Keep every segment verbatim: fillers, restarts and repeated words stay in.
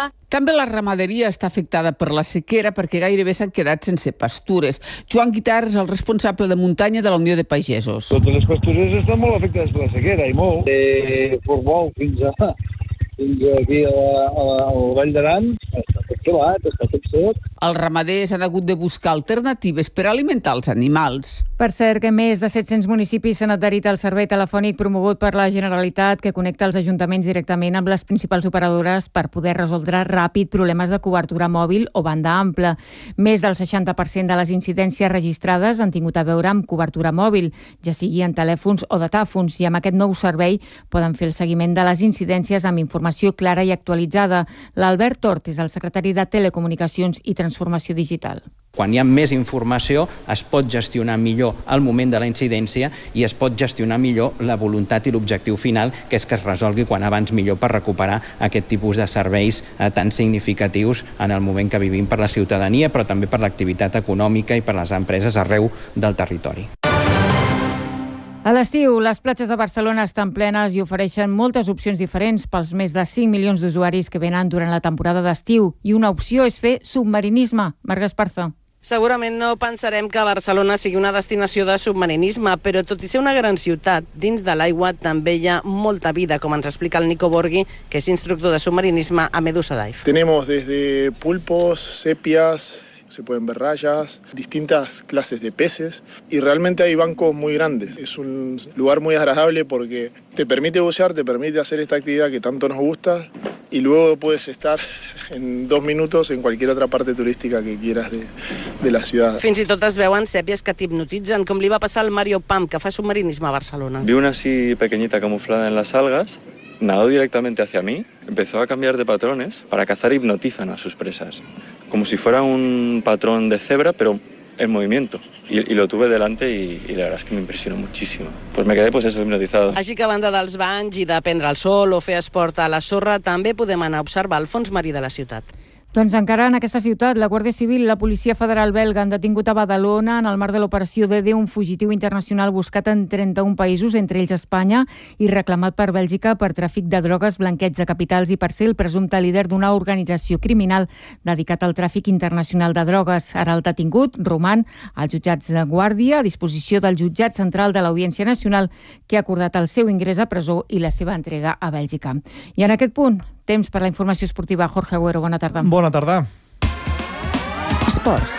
aigua. També la ramaderia està afectada per la sequera perquè gairebé s'han quedat sense pastures. Joan Guitart és el responsable de muntanya de la Unió de Pagesos. Totes les pastures estan molt afectades per la sequera, i molt. De Portbou fins a... fins aquí a la, a la, al Vall d'Aran, està tot gelat, està tot sec. Els ramaders han hagut de buscar alternatives per alimentar els animals. Per cert, que més de set-cents municipis s'han adherit al servei telefònic promogut per la Generalitat que connecta els ajuntaments directament amb les principals operadores per poder resoldre ràpid problemes de cobertura mòbil o banda ampla. Més del seixanta per cent de les incidències registrades han tingut a veure amb cobertura mòbil, ja sigui en telèfons o datàfons, i amb aquest nou servei poden fer el seguiment de les incidències amb informació clara i actualitzada. L'Albert Tort és el secretari de Telecomunicacions i Transformació Digital. Quan hi ha més informació es pot gestionar millor el moment de la incidència i es pot gestionar millor la voluntat i l'objectiu final, que és que es resolgui quan abans millor per recuperar aquest tipus de serveis eh, tan significatius en el moment que vivim per la ciutadania, però també per l'activitat econòmica i per les empreses arreu del territori. A l'estiu, les platges de Barcelona estan plenes i ofereixen moltes opcions diferents pels més de cinc milions d'usuaris que venen durant la temporada d'estiu. I una opció és fer submarinisme. Marga Esparza. Segurament no pensarem que Barcelona sigui una destinació de submarinisme, però tot i ser una gran ciutat, dins de l'aigua també hi ha molta vida, com ens explica el Nico Borghi, que és instructor de submarinisme a Medusa Dive. Tenemos desde pulpos, sepias, se pueden ver rayas, distintas clases de peces y realmente hay bancos muy grandes. Es un lugar muy agradable porque te permite bucear, te permite hacer esta actividad que tanto nos gusta y luego puedes estar en dos minutos en cualquier otra parte turística que quieras de, de la ciudad. Fins i tot es veuen sèpies que t'hipnotitzen, com li va passar al Mario Pam, que fa submarinisme a Barcelona. Vi una así pequeñita camuflada en las algas, nadó directamente hacia mí, empezó a cambiar de patrones. Para cazar hipnotizan a sus presas, como si fuera un patrón de cebra, pero en movimiento. Y, y lo tuve delante y, y la verdad es que me impresionó muchísimo. Pues me quedé pues eso, hipnotizado. Així que a banda dels banys i de prendre el sol o fer esport a la sorra, també podem anar a observar el fons marí de la ciutat. Doncs encara en aquesta ciutat, la Guàrdia Civil i la Policia Federal belga han detingut a Badalona en el marc de l'operació D D un fugitiu internacional buscat en trenta-un països, entre ells Espanya, i reclamat per Bèlgica per tràfic de drogues, blanqueig de capitals i per ser el presumpte líder d'una organització criminal dedicat al tràfic internacional de drogues. Ara el detingut roman als jutjats de Guàrdia a disposició del jutjat central de l'Audiència Nacional, que ha acordat el seu ingrés a presó i la seva entrega a Bèlgica. I en aquest punt, temps per la informació esportiva. Jorge Agüero, bona tarda. Bona tarda. Esports.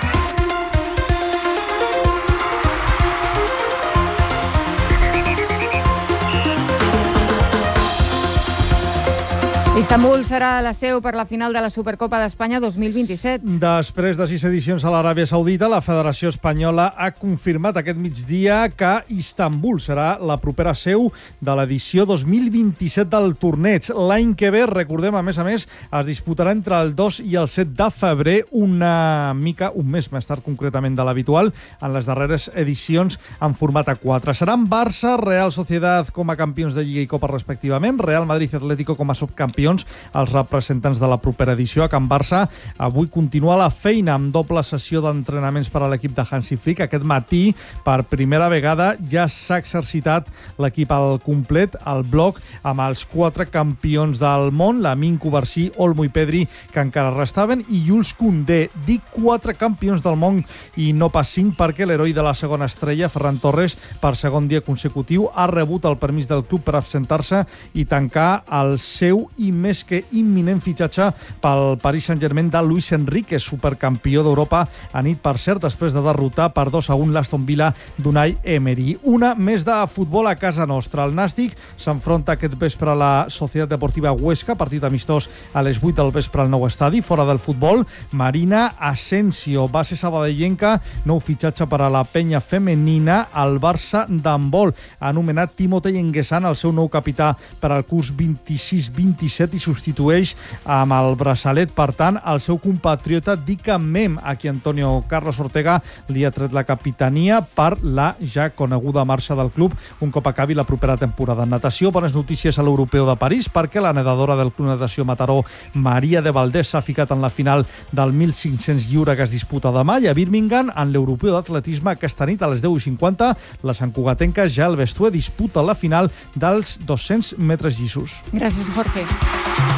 Istanbul serà la seu per la final de la Supercopa d'Espanya dos mil vint-i-set. Després de sis edicions a l'Aràbia Saudita, la Federació Espanyola ha confirmat aquest migdia que Istanbul serà la propera seu de l'edició dos mil vint-i-set del torneig. L'any que ve, recordem, a més a més, es disputarà entre el dos i el set de febrer, una mica, un mes més tard concretament de l'habitual, en les darreres edicions en format A quatre. Seran Barça, Real Sociedad com a campions de Lliga i Copa respectivament, Real Madrid i Atlético com a subcampions, els representants de la propera edició. A Can Barça avui continua la feina amb doble sessió d'entrenaments per a l'equip de Hansi Flick. Aquest matí, per primera vegada, ja s'ha exercitat l'equip al complet, al bloc, amb els quatre campions del món, Lamine Coubercy, Olmo i Pedri, que encara restaven, i Jules Koundé. Dic quatre campions del món i no pas cinc, perquè l'heroi de la segona estrella, Ferran Torres, per segon dia consecutiu, ha rebut el permís del club per absentar-se i tancar el seu i més que imminent fitxatge pel Paris Saint-Germain de Luis Enrique, supercampió d'Europa a nit, per cert, després de derrotar per dos a un l'Aston Villa d'Unai Emery. Una més de futbol a casa nostra. El Nàstic s'enfronta aquest vespre a la Societat Deportiva Huesca, partit amistós a les vuit del vespre al nou estadi. Fora del futbol, Marina Asensio, base sabadellenca, nou fitxatge per a la penya femenina al Barça d'handbol. Ha anomenat Timotei Enguesan el seu nou capità per al curs vint-i-sis vint-i-set i substitueix amb el braçalet, per tant, el seu compatriota Dika Mem, a qui Antonio Carlos Ortega li ha tret la capitania per la ja coneguda marxa del club un cop acabi la propera temporada. Natació, bones notícies a l'Europeu de París, perquè la nedadora del Club Natació Mataró, Maria de Valdés, s'ha ficat en la final del mil cinc-cents lliure que es disputa demà, i a Birmingham, en l'Europeu d'Atletisme, aquesta nit a les deu i cinquanta, la santcugatenca Jael Bestué disputa la final dels dos-cents metres llisos. Gràcies, Jorge.